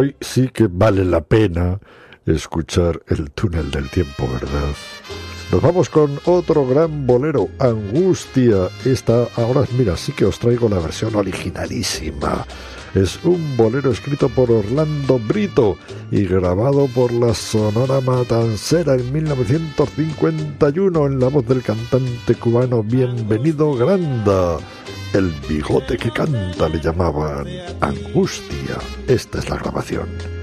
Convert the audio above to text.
hoy sí que vale la pena escuchar El túnel del tiempo, ¿verdad? Nos vamos con otro gran bolero, Angustia. Esta, ahora mira, sí que os traigo la versión originalísima. Es un bolero escrito por Orlando Brito y grabado por la Sonora Matancera en 1951 en la voz del cantante cubano Bienvenido Granda. El bigote que canta le llamaban. Angustia. Esta es la grabación.